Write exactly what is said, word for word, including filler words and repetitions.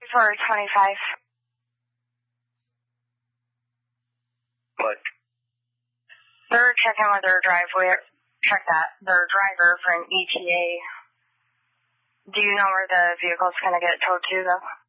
for twenty-five. What? They're checking with their driveway. Check that. Their driver for an E T A. Do you know where the vehicle's going to get towed to, though?